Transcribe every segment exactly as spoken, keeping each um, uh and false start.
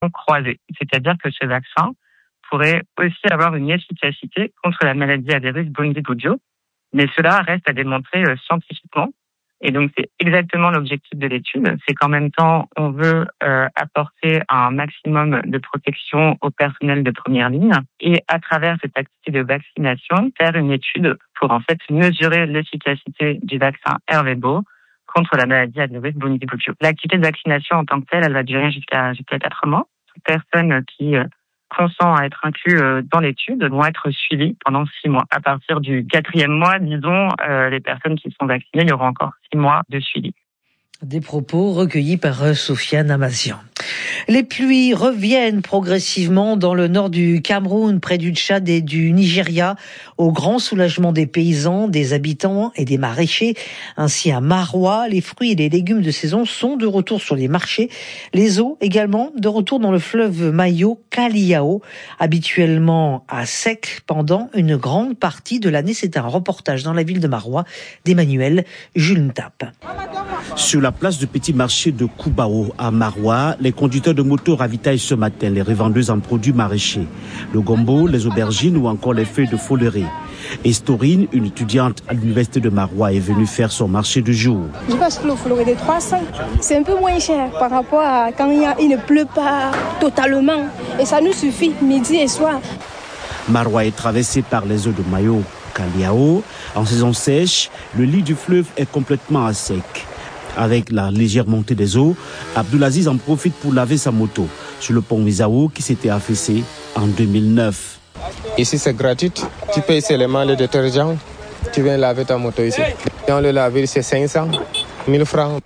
croisés. C'est-à-dire que ce vaccin pourrait aussi avoir une efficacité contre la maladie à virus Bundibugyo, mais cela reste à démontrer euh, scientifiquement. Et donc, c'est exactement l'objectif de l'étude. C'est qu'en même temps, on veut euh, apporter un maximum de protection au personnel de première ligne et à travers cette activité de vaccination, faire une étude pour en fait mesurer l'efficacité du vaccin Ervebo contre la maladie à virus Bundibugyo. L'activité de vaccination en tant que telle, elle va durer jusqu'à jusqu'à quatre mois. Toute personne qui euh, consent à être inclus euh, dans l'étude vont être suivis pendant six mois. À partir du quatrième mois, disons, euh, les personnes qui sont vaccinées, il y aura encore six mois de suivi. Des propos recueillis par Sofiane Amazian. Les pluies reviennent progressivement dans le nord du Cameroun, près du Tchad et du Nigeria, au grand soulagement des paysans, des habitants et des maraîchers. Ainsi à Maroua, les fruits et les légumes de saison sont de retour sur les marchés. Les eaux également de retour dans le fleuve Mayo Kaliao, habituellement à sec pendant une grande partie de l'année. C'est un reportage dans la ville de Maroua d'Emmanuel Jules Tape. Sur la place du petit marché de Koubao à Maroua, les conducteurs de moto ravitaillent ce matin les revendeuses en produits maraîchers. Le gombo, les aubergines ou encore les feuilles de foulerie. Estorine, une étudiante à l'université de Maroua, est venue faire son marché du jour. Je passe pour le foulerie de trois cents. C'est un peu moins cher par rapport à quand il, y a, il ne pleut pas totalement. Et ça nous suffit midi et soir. Maroua est traversée par les eaux de Mayo Kaliao. En saison sèche, le lit du fleuve est complètement à sec. Avec la légère montée des eaux, Abdoulaziz en profite pour laver sa moto sur le pont Misao qui s'était affaissé en deux mille neuf. Ici c'est gratuit, tu payes seulement le détergent, tu viens laver ta moto ici. Et on le lave, c'est cinq cents, mille francs.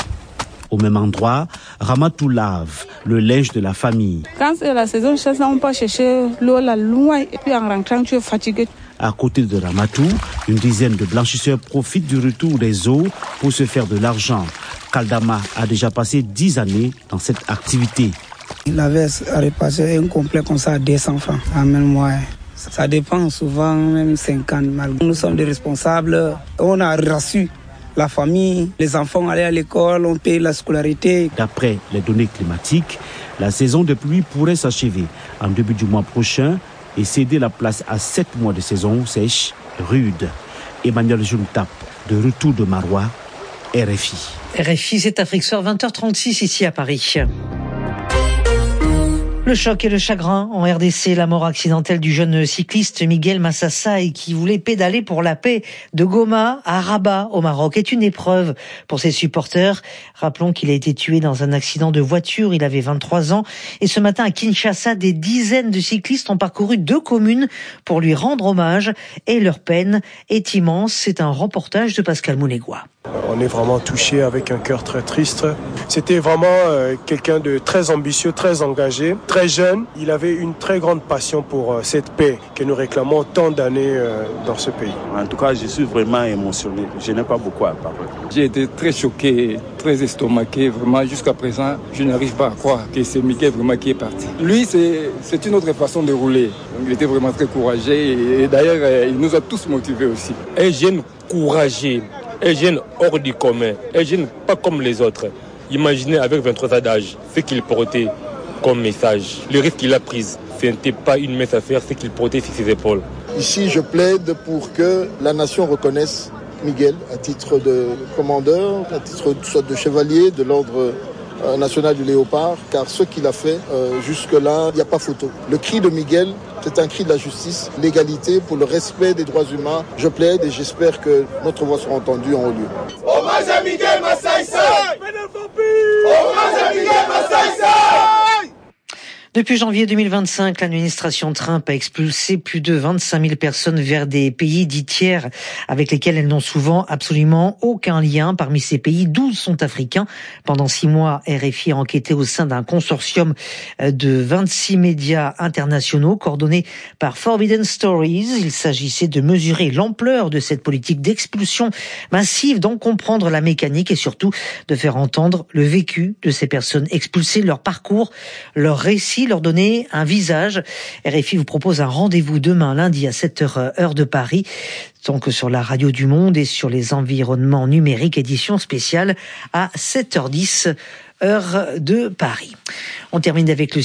Au même endroit, Ramatou lave le linge de la famille. Quand c'est la saison chasse, on peut chercher l'eau là loin et puis en rentrant tu es fatigué. À côté de Ramatou, une dizaine de blanchisseurs profitent du retour des eaux pour se faire de l'argent. Kaldama a déjà passé dix années dans cette activité. Il avait repassé un complet comme ça à deux cents francs en même mois. Ça dépend souvent, même cinquante. Nous sommes des responsables. On a reçu la famille, les enfants allaient à l'école, on paye la scolarité. D'après les données climatiques, la saison de pluie pourrait s'achever en début du mois prochain et céder la place à sept mois de saison sèche, rude. Emmanuel Juntap, de retour de Maroua, R F I. R F I, c'est Afrique Soir, vingt heures trente-six ici à Paris. Le choc et le chagrin en R D C, la mort accidentelle du jeune cycliste Miguel Massassai qui voulait pédaler pour la paix de Goma à Rabat au Maroc est une épreuve pour ses supporters. Rappelons qu'il a été tué dans un accident de voiture, il avait vingt-trois ans et ce matin à Kinshasa, des dizaines de cyclistes ont parcouru deux communes pour lui rendre hommage et leur peine est immense. C'est un reportage de Pascal Mounégois. On est vraiment touché avec un cœur très triste. C'était vraiment euh, quelqu'un de très ambitieux, très engagé, très jeune. Il avait une très grande passion pour euh, cette paix que nous réclamons tant d'années euh, dans ce pays. En tout cas, je suis vraiment émotionné. Je n'ai pas beaucoup à parler. J'ai été très choqué, très estomaqué. Vraiment, jusqu'à présent, je n'arrive pas à croire que c'est Miguel vraiment qui est parti. Lui, c'est, c'est une autre façon de rouler. Donc, il était vraiment très courageux et, et d'ailleurs, euh, il nous a tous motivés aussi. Un jeune courageux. Un jeune hors du commun, un jeune pas comme les autres. Imaginez avec vingt-trois ans d'âge ce qu'il portait comme message. Le risque qu'il a pris, ce n'était pas une mince affaire, ce qu'il portait sur ses épaules. Ici, je plaide pour que la nation reconnaisse Miguel à titre de commandeur, à titre soit de chevalier de l'ordre national du Léopard, car ce qu'il a fait euh, jusque-là, il n'y a pas photo. Le cri de Miguel, c'est un cri de la justice, l'égalité pour le respect des droits humains. Je plaide et j'espère que notre voix sera entendue en haut lieu. Hommage à Miguel Massassai! Hommage à Miguel Massassai! Depuis janvier deux mille vingt-cinq, l'administration Trump a expulsé plus de vingt-cinq mille personnes vers des pays dits tiers avec lesquels elles n'ont souvent absolument aucun lien. Parmi ces pays, douze sont africains. Pendant six mois, R F I a enquêté au sein d'un consortium de vingt-six médias internationaux coordonnés par Forbidden Stories. Il s'agissait de mesurer l'ampleur de cette politique d'expulsion massive, d'en comprendre la mécanique et surtout de faire entendre le vécu de ces personnes expulsées, leur parcours, leur récit, leur donner un visage. R F I vous propose un rendez-vous demain lundi à sept heures heure de Paris, donc sur la radio du Monde et sur les environnements numériques, édition spéciale à sept heures dix heure de Paris. On termine avec le